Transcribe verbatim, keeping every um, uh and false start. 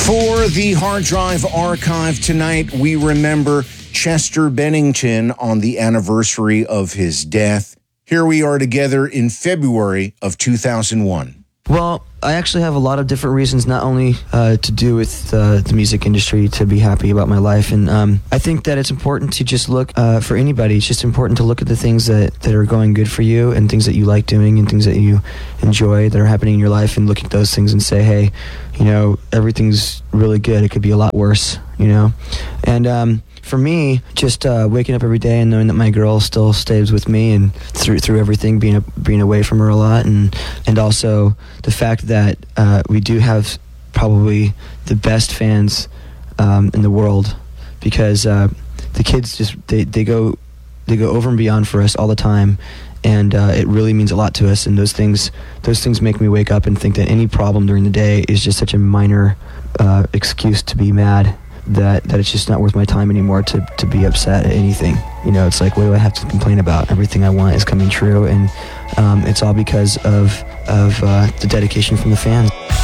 For the Hard Drive Archive tonight, we remember Chester Bennington on the anniversary of his death. Here we are together in February of two thousand one. Well, I actually have a lot of different reasons, not only uh, to do with uh, the music industry, to be happy about my life. And um, I think that it's important to just look, uh, for anybody, it's just important to look at the things that, that are going good for you and things that you like doing and things that you enjoy that are happening in your life, and look at those things and say, hey, you know, everything's really good. It could be a lot worse, you know? And um, for me, just uh, waking up every day and knowing that my girl still stays with me and through through everything, being a, being away from her a lot, and and also the fact that uh, we do have probably the best fans um, in the world, because uh, the kids just they, they go they go over and beyond for us all the time, and uh, it really means a lot to us. And those things those things make me wake up and think that any problem during the day is just such a minor uh, excuse to be mad. That, that it's just not worth my time anymore to, to be upset at anything. You know, it's like, what do I have to complain about? Everything I want is coming true, and um, it's all because of of uh, the dedication from the fans.